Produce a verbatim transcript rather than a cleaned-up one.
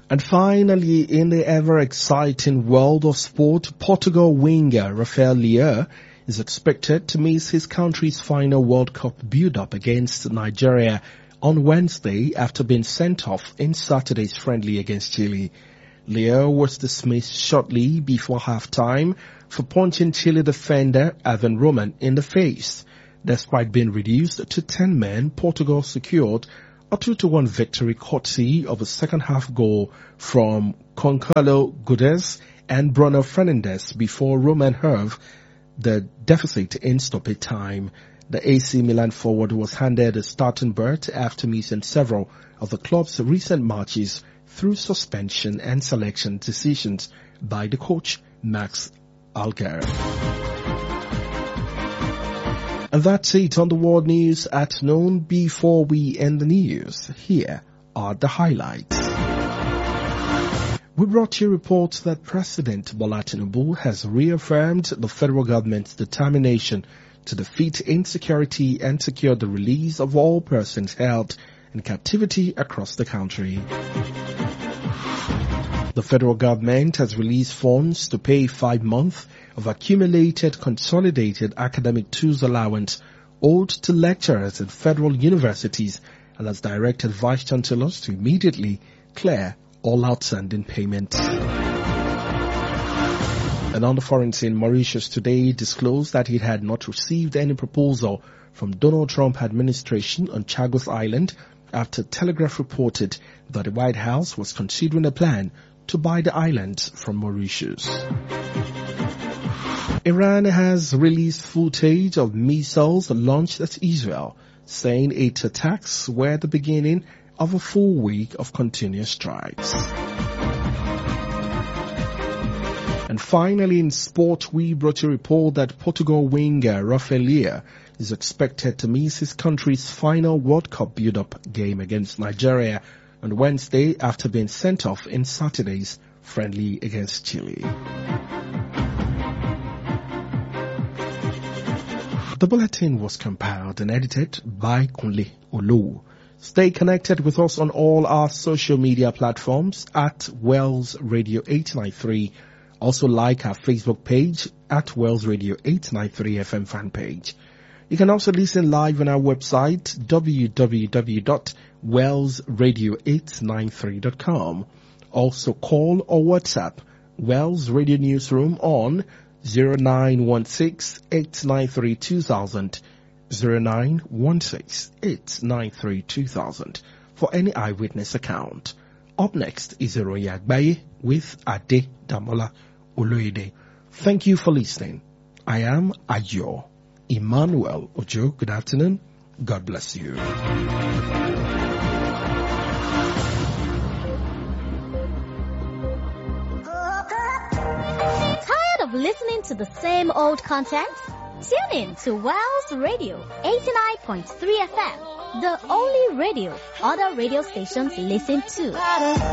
And finally, in the ever-exciting world of sport, Portugal winger Rafael Leão is expected to miss his country's final World Cup build-up against Nigeria on Wednesday after being sent off in Saturday's friendly against Chile. Leão was dismissed shortly before half-time for punching Chile defender Ivan Roman in the face. Despite being reduced to ten men, Portugal secured a two to one victory courtesy of a second-half goal from Goncalo Guedes and Bruno Fernandes before Roman halved the deficit in stoppage time. The A C Milan forward was handed a starting berth after missing several of the club's recent matches through suspension and selection decisions by the coach Max Alger. And that's it on the World News at noon. Before we end the news, here are the highlights. We brought you reports that President Bola Tinubu has reaffirmed the federal government's determination to defeat insecurity and secure the release of all persons held in captivity across the country. The federal government has released funds to pay five months of accumulated consolidated academic tools allowance owed to lecturers in federal universities and has directed vice chancellors to immediately clear all outstanding payments. And on the foreign scene, Mauritius today disclosed that it had not received any proposal from Donald Trump administration on Chagos Island after Telegraph reported that the White House was considering a plan to buy the island from Mauritius. Iran has released footage of missiles launched at Israel, saying its attacks were the beginning of a full week of continuous strikes. And finally, in sport, we brought you a report that Portugal winger Rafael Leão is expected to miss his country's final World Cup build-up game against Nigeria on Wednesday after being sent off in Saturday's friendly against Chile. The bulletin was compiled and edited by Kunle Olu. Stay connected with us on all our social media platforms at Wells Radio eight ninety-three. Also like our Facebook page at Wells Radio eight ninety-three F M fan page. You can also listen live on our website w w w dot wells radio eight ninety-three dot com. Also call or WhatsApp Wells Radio Newsroom on zero nine one six eight nine three two thousand, zero nine one six eight nine three two thousand for any eyewitness account. Up next is Eroya Agbaye with Ade Damola Oloide. Thank you for listening. I am Ayo Emmanuel Ojo. Good afternoon. God bless you. Tired of listening to the same old content? Tune in to Wells Radio eighty-nine point three F M, the only radio other radio stations listen to.